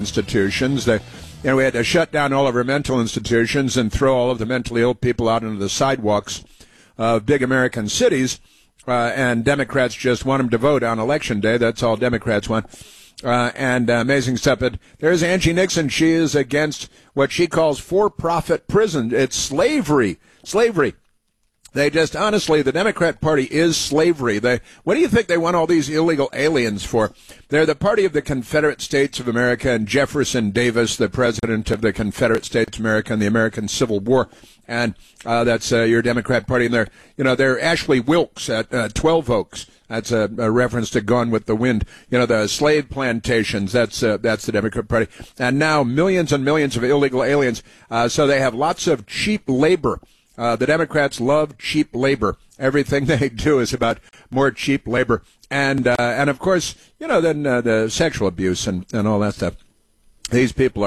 institutions. We had to shut down all of our mental institutions and throw all of the mentally ill people out into the sidewalks of big American cities. And Democrats just want them to vote on Election Day. That's all Democrats want. Amazing stuff. But there's Angie Nixon. She is against what she calls for-profit prison. It's slavery. Slavery. They just, honestly, the Democrat Party is slavery. What do you think they want all these illegal aliens for? They're the party of the Confederate States of America and Jefferson Davis, the president of the Confederate States of America and the American Civil War. And that's your Democrat Party. And they're Ashley Wilkes at 12 Oaks. That's a reference to Gone with the Wind. The slave plantations. That's the Democrat Party. And now millions and millions of illegal aliens. So they have lots of cheap labor. The Democrats love cheap labor. Everything they do is about more cheap labor. And of course, then the sexual abuse and all that stuff. These people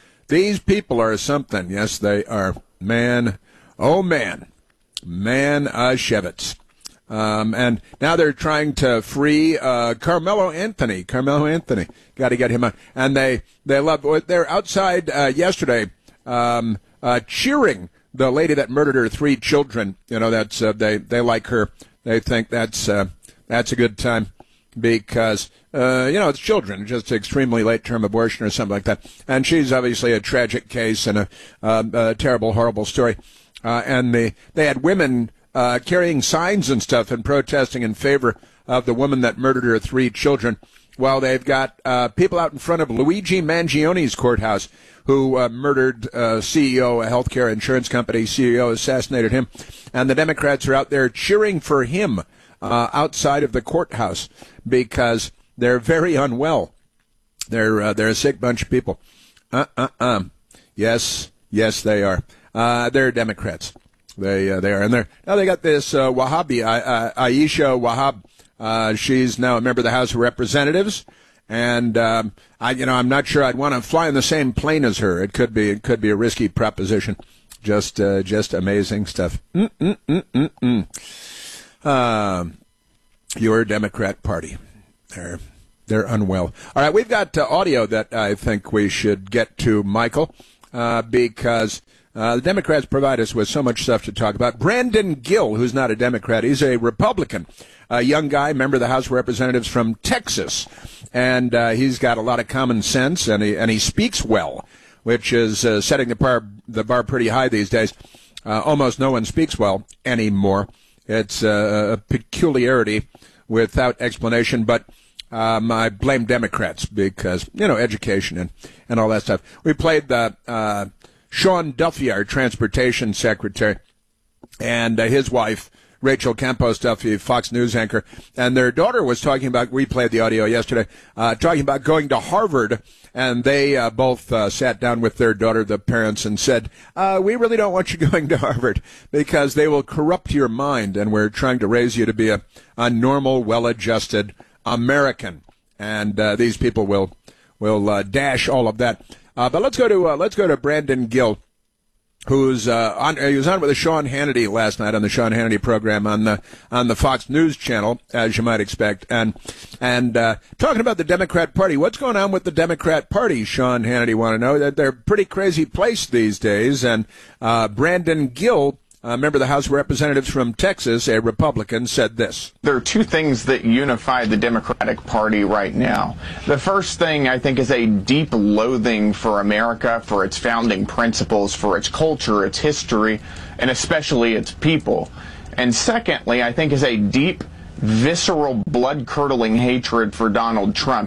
are something. Yes, they are. Man, oh man, Shevitz. And now they're trying to free Carmelo Anthony. Got to get him out. And they're outside yesterday cheering the lady that murdered her 3 children. That's they like her. They think that's a good time because it's children, just extremely late-term abortion or something like that. And she's obviously a tragic case and a terrible, horrible story. And they had women carrying signs and stuff and protesting in favor of the woman that murdered her 3 children. Well, they've got people out in front of Luigi Mangioni's courthouse who murdered CEO, a healthcare insurance company CEO, assassinated him. And the Democrats are out there cheering for him outside of the courthouse because they're very unwell. They're a sick bunch of people. Yes, they are. They're Democrats. They are. And they got this Wahhabi, Aisha Wahab. She's now a member of the House of Representatives. And I'm not sure I'd want to fly in the same plane as her. It could be a risky proposition. Just amazing stuff. Your Democrat Party, they're unwell. All right, we've got audio that I think we should get to, Michael, because the Democrats provide us with so much stuff to talk about. Brandon Gill, who's not a Democrat, he's a Republican, a young guy, member of the House of Representatives from Texas. And he's got a lot of common sense, and he speaks well, which is setting the bar pretty high these days. Almost no one speaks well anymore. It's a peculiarity without explanation, but I blame Democrats because, education and all that stuff. We played the Sean Duffy, our transportation secretary, and his wife, Rachel Campos Duffy, Fox News anchor, and their daughter was talking about, we played the audio yesterday, talking about going to Harvard, and they both sat down with their daughter, the parents, and said, we really don't want you going to Harvard because they will corrupt your mind, and we're trying to raise you to be a normal, well-adjusted American. And these people will dash all of that. But let's go to Brandon Gill, who's he was on with Sean Hannity last night on the Sean Hannity program on the Fox News channel, as you might expect, and talking about the Democrat Party. What's going on with the Democrat Party? Sean Hannity want to know that they're a pretty crazy place these days. And Brandon Gill, a member of the House of Representatives from Texas, a Republican, said this. There are 2 things that unify the Democratic Party right now. The first thing, I think, is a deep loathing for America, for its founding principles, for its culture, its history, and especially its people. And secondly, I think, is a deep, visceral, blood-curdling hatred for Donald Trump.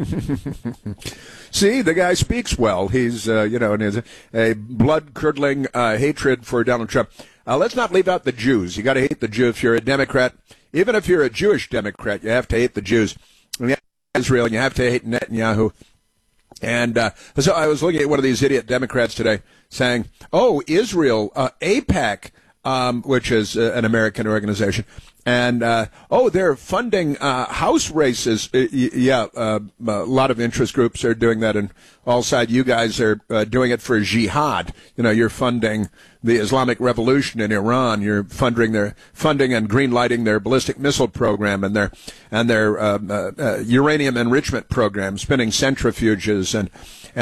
See, the guy speaks well. He's, and has a blood-curdling hatred for Donald Trump. Let's not leave out the Jews. You got to hate the Jews if you're a Democrat. Even if you're a Jewish Democrat, you have to hate the Jews. And you have to hate Israel, and you have to hate Netanyahu. And so I was looking at one of these idiot Democrats today saying, Israel, AIPAC, which is an American organization, and they're funding House races. A lot of interest groups are doing that, and all sides. You guys are doing it for jihad. You're funding the Islamic Revolution in Iran. You're funding and greenlighting their ballistic missile program and their uranium enrichment program, spinning centrifuges and